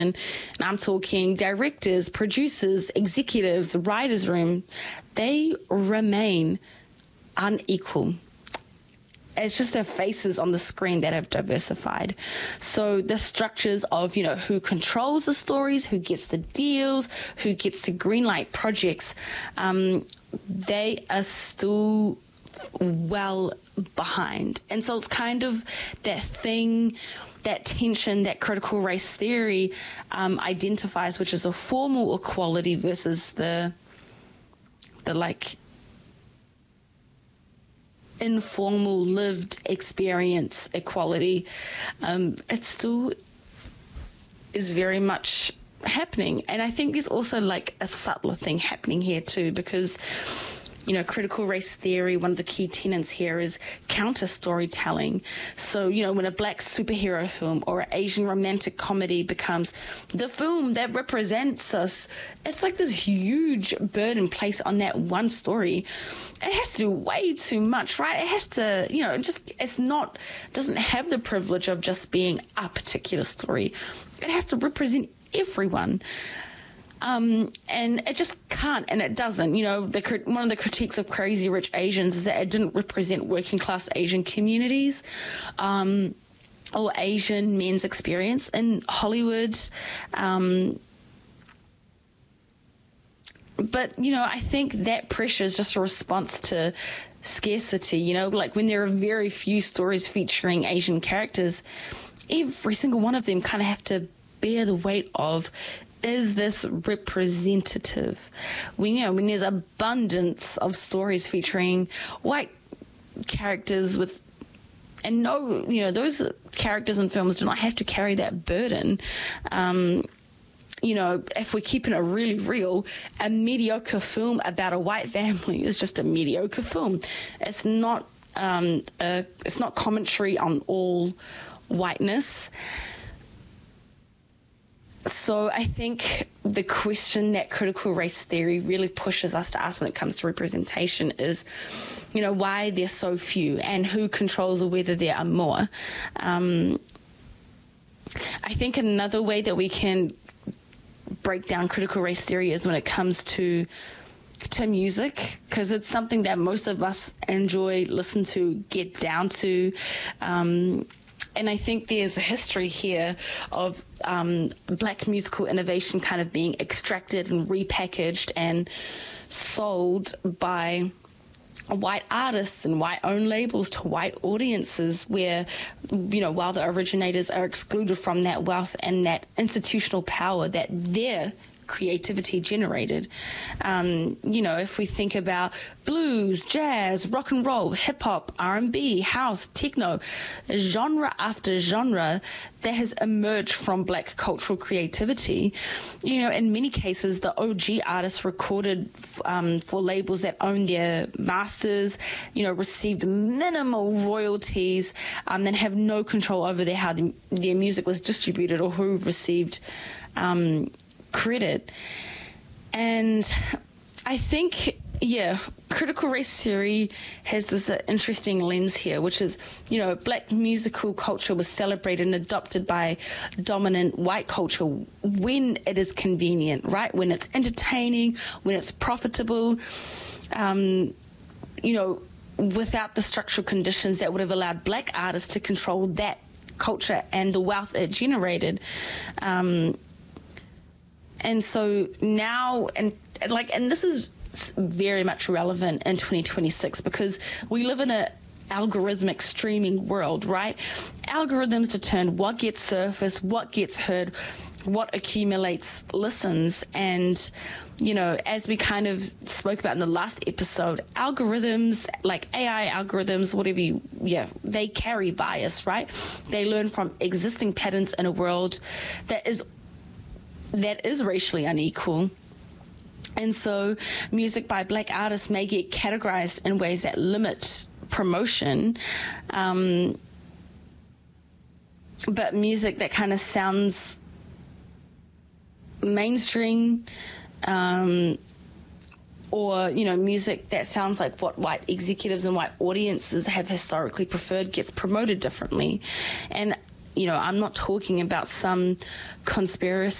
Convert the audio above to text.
And I'm talking directors, producers, executives, writers' room. They remain unequal. It's just their faces on the screen that have diversified. So the structures of, who controls the stories, who gets the deals, who gets to greenlight projects, they are still well behind. And so it's kind of that thing, that tension that critical race theory identifies, which is a formal equality versus the informal lived experience equality. It still is very much happening. And I think there's also a subtler thing happening here too, because critical race theory, one of the key tenets here is counter storytelling. So, when a black superhero film or an Asian romantic comedy becomes the film that represents us, it's like this huge burden placed on that one story. It has to do way too much, right? It has to, doesn't have the privilege of just being a particular story. It has to represent everyone. And it just can't, and it doesn't. One of the critiques of Crazy Rich Asians is that it didn't represent working class Asian communities or Asian men's experience in Hollywood. But, I think that pressure is just a response to scarcity. When there are very few stories featuring Asian characters, every single one of them kind of have to bear the weight of, is this representative? When there's abundance of stories featuring white characters those characters in films do not have to carry that burden. If we're keeping it really real, a mediocre film about a white family is just a mediocre film. It's not commentary on all whiteness. So I think the question that critical race theory really pushes us to ask when it comes to representation is, why there's so few and who controls or whether there are more. I think another way that we can break down critical race theory is when it comes to music, because it's something that most of us enjoy, listen to, get down to. And I think there's a history here of black musical innovation kind of being extracted and repackaged and sold by white artists and white-owned labels to white audiences where, while the originators are excluded from that wealth and that institutional power that their creativity generated. If we think about blues, jazz, rock and roll, hip hop, R&B, house, techno, genre after genre that has emerged from black cultural creativity. In many cases, the OG artists recorded for labels that own their masters, received minimal royalties, and have no control over how their music was distributed or who received credit. And I think, critical race theory has this interesting lens here, which is, black musical culture was celebrated and adopted by dominant white culture when it is convenient, right? When it's entertaining, when it's profitable, without the structural conditions that would have allowed black artists to control that culture and the wealth it generated. And so now, and this is very much relevant in 2026 because we live in a algorithmic streaming world, right? Algorithms determine what gets surfaced, what gets heard, what accumulates listens. And, as we kind of spoke about in the last episode, algorithms, like AI algorithms, they carry bias, right? They learn from existing patterns in a world that is racially unequal. And so music by black artists may get categorized in ways that limit promotion. But music that kind of sounds mainstream, or, music that sounds like what white executives and white audiences have historically preferred gets promoted differently. And I'm not talking about some conspiracy